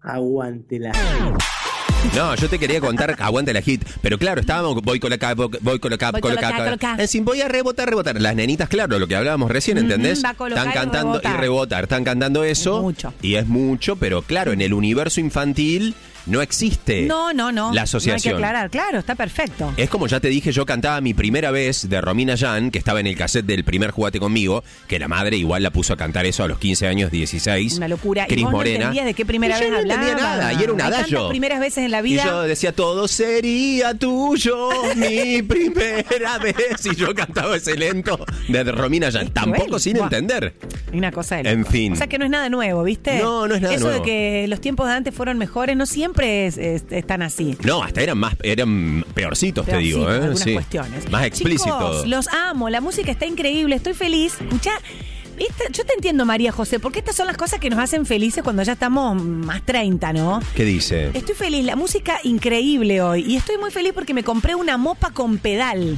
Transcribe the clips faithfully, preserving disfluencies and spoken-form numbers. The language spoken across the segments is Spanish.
Aguante la... No, yo te quería contar, aguante la hit. Pero claro, estábamos, voy con la cap, voy con la cap, Voy con la colocar, cap. colocar. En fin, voy a rebotar, rebotar. Las nenitas, claro, lo que hablábamos recién, ¿entendés? Mm, va a colocar Están y cantando rebotar. y rebotar. Están cantando eso. Es mucho. Y es mucho, pero claro, en el universo infantil no existe No, no, no. la asociación. No hay que aclarar, claro, está perfecto. Es como ya te dije, yo cantaba mi primera vez de Romina Yan, que estaba en el cassette del primer Jugate Conmigo, que la madre igual la puso a cantar eso a los quince años, dieciséis. Una locura. Cris ¿Y vos Morena. no entendías de qué primera Y yo vez no hablaba? entendía nada, y era un Hay adagio. tantas primeras veces en la Y vida. yo decía, todo sería tuyo, mi primera vez. Y yo cantaba ese lento de Romina Yan. Es Tampoco cruel. sin Buah. entender. Una cosa de En locos. fin. O sea que no es nada nuevo, ¿viste? No, no es nada Eso nuevo. de que los tiempos de antes fueron mejores, no siempre es- es- están así. No, hasta eran más, eran peorcitos, te digo. Peorcitos, ¿eh? algunas Sí. cuestiones. Más explícitos. Chicos, los amo, la música está increíble, estoy feliz. Escuchá, esta- yo te entiendo, María José, porque estas son las cosas que nos hacen felices cuando ya estamos más treinta, ¿no? ¿Qué dice? Estoy feliz, la música increíble hoy. Y estoy muy feliz porque me compré una mopa con pedal.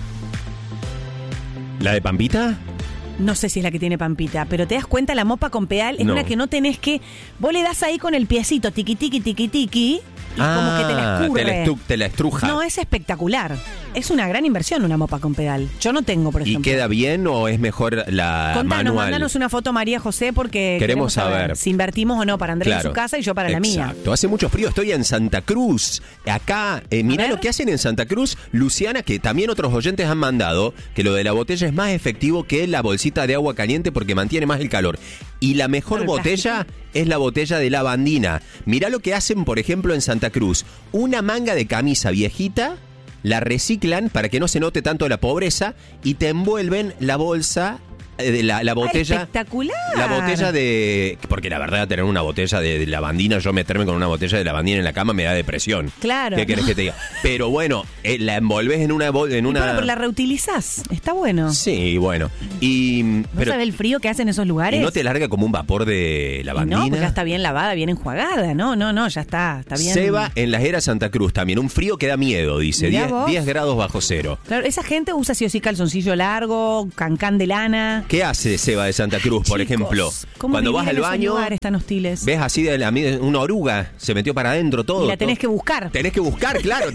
¿La de Pampita? No sé si es la que tiene Pampita, pero te das cuenta, la mopa con pedal es No. una que no tenés que... Vos le das ahí con el piecito, tiqui, tiqui, tiqui, tiqui, y como que te la escurre. te la, estru- te la estruja. No, es espectacular. Es una gran inversión una mopa con pedal. Yo no tengo, por ¿Y ejemplo. queda bien o es mejor la Contanos, manual? mandanos una foto, María José, porque Queremos saber. si invertimos o no para Andrés Claro. en su casa y yo para la mía. Exacto. Hace mucho frío, estoy en Santa Cruz. Acá, eh, mirá ver. lo que hacen en Santa Cruz. Luciana, que también otros oyentes han mandado, que lo de la botella es más efectivo que la bolsita de agua caliente porque mantiene más el calor. Y la mejor Claro, el botella es la botella de lavandina. Mirá lo que hacen, por ejemplo, en Santa Cruz. Una manga de camisa viejita, la reciclan para que no se note tanto la pobreza y te envuelven la bolsa, eh, de la, la botella... Espectacular. La botella de... Porque la verdad, tener una botella de, de lavandina, yo meterme con una botella de lavandina en la cama me da depresión. Claro. ¿Qué querés que te diga? Pero bueno, eh, la envolves en una... bol- En Y una... bueno, pero la reutilizás. Está bueno. Sí, bueno. Y... ¿No Pero, sabes el frío que hace en esos lugares? y no te larga como un vapor de Y lavandina. no, pues ya está bien lavada, bien enjuagada. No, no, no, ya está. Está bien. Seba en las eras Santa Cruz también. Un frío que da miedo, dice. Mirá diez, vos. diez grados bajo cero. Claro, esa gente usa sí o sí calzoncillo largo, cancán de lana. ¿Qué hace Seba de Santa Cruz, por Chicos, ejemplo? ¿cómo Cuando vivir vas en al esos baño, lugares tan hostiles? ves así de la, una oruga, se metió para adentro todo. Y la tenés todo. que buscar. Tenés que buscar, claro.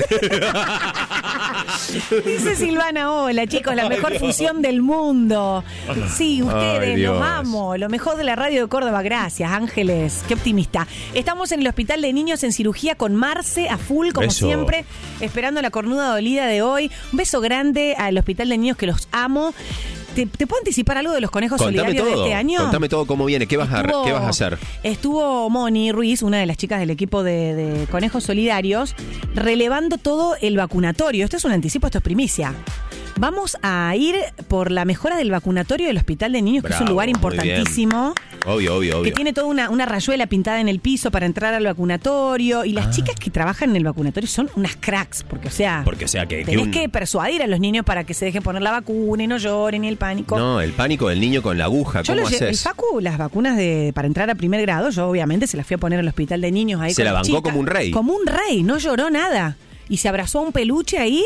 Dice Silvana, hola chicos, la mejor fusión del mundo. Sí, ustedes, Ay, Dios. los amo. Lo mejor de la radio de Córdoba, gracias, Ángeles. Qué optimista. Estamos en el Hospital de Niños en cirugía con Marce a full, como Eso. siempre, esperando la cornuda dolida de hoy. Un beso grande al Hospital de Niños, que los amo. ¿Te, te puedo anticipar algo de los conejos Contame solidarios todo. de este año? Contame todo cómo viene. ¿Qué vas, Estuvo- a, ¿Qué vas a hacer? Estuvo Moni Ruiz, una de las chicas del equipo de, de Conejos Solidarios, relevando todo el vacunatorio. Esto es un anticipo, esto es primicia. Vamos a ir por la mejora del vacunatorio del Hospital de Niños, que es un Bravo, lugar muy importantísimo. Obvio, obvio, Que obvio. tiene toda una, una rayuela pintada en el piso para entrar al vacunatorio. Y las Ah. chicas que trabajan en el vacunatorio son unas cracks, porque, o sea, Porque, o sea, que... que tenés un- que persuadir a los niños para que se dejen poner la vacuna y no lloren ni el pánico. No, el pánico del niño con la aguja. Yo ¿Cómo lo lle- el haces? Facu, las vacunas de para entrar a primer grado, yo obviamente se las fui a poner al hospital de niños ahí Se con la las bancó chicas. como un rey. Como un rey, no lloró nada. Y se abrazó a un peluche ahí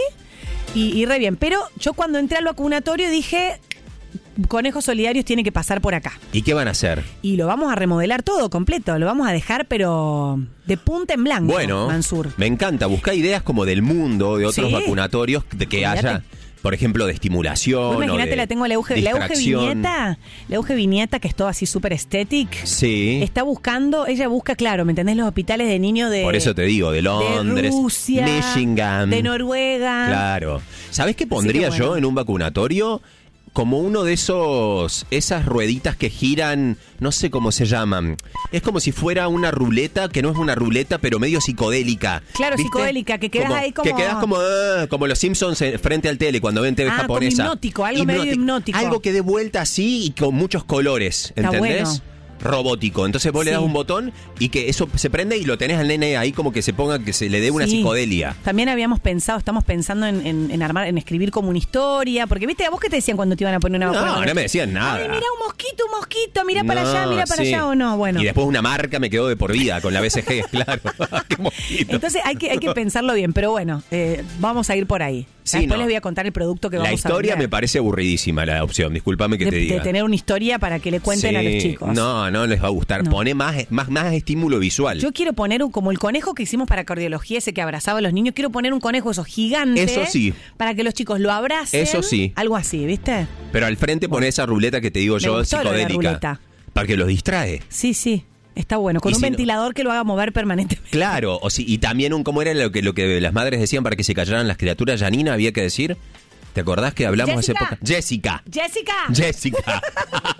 y, y re bien. Pero yo cuando entré al vacunatorio dije, Conejos Solidarios tiene que pasar por acá. ¿Y qué van a hacer? Y lo vamos a remodelar todo completo, lo vamos a dejar pero de punta en blanco, Bueno, Mansur. me encanta. Busca ideas como del mundo, de otros Sí. vacunatorios, de que Olvídate. haya, por ejemplo, de estimulación. Vos o Imagínate, de la tengo la Euge, la Euge distracción. Viñeta, la Euge Viñeta, que es todo así súper estética. Sí. Está buscando, ella busca, claro, ¿me entendés? Los hospitales de niños de... Por eso te digo, de Londres, de Rusia, Michigan. de Noruega. Claro. ¿Sabés qué pondría Así que bueno. yo en un vacunatorio? Como uno de esos, esas rueditas que giran, no sé cómo se llaman. Es como si fuera una ruleta, que no es una ruleta, pero medio psicodélica. Claro, ¿Viste? psicodélica, que quedás ahí como- Que quedás como, ah, como los Simpsons eh, frente al tele cuando ven T V Ah, como japonesa. hipnótico, algo medio hipnótico. Algo que dé vuelta así y con muchos colores, Está ¿entendés? bueno. Robótico. Entonces vos le das Sí. un botón y que eso se prende y lo tenés al nene ahí como que se ponga, que se le dé una Sí. psicodelia. También habíamos pensado, estamos pensando en, en- en armar, en escribir como una historia, porque viste, ¿a vos qué te decían cuando te iban a poner una vacuna? No, no me decían nada. Ay, mira un mosquito, un mosquito, mira para No, allá, mira para sí. allá o no, bueno. Y después una marca me quedó de por vida con la B C G, claro. Qué mosquito. Entonces hay que, hay que pensarlo bien, pero bueno, eh, vamos a ir por ahí. Sí, Después no. les voy a contar el producto que La vamos a historia vender. me parece aburridísima la opción, discúlpame que de, te diga. de tener una historia para que le cuenten Sí, a los chicos. No, no les va a gustar. No. Pone más, más, más estímulo visual. Yo quiero poner un, como el conejo que hicimos para cardiología, ese que abrazaba a los niños, quiero poner un conejo esos gigante. Eso sí. Para que los chicos lo abracen. Eso sí. Algo así, ¿viste? Pero al frente pone esa ruleta que te digo Me yo, gustó lo de la psicodélica. ruleta. Para que los distrae. Sí, sí. Está bueno. Con Y un si no- ventilador que lo haga mover permanentemente. Claro, o sí, y también un cómo era lo que, lo que las madres decían para que se callaran las criaturas. Janina, había que decir. ¿Te acordás que hablamos hace Jessica. poco? Jessica. Jessica. Jessica.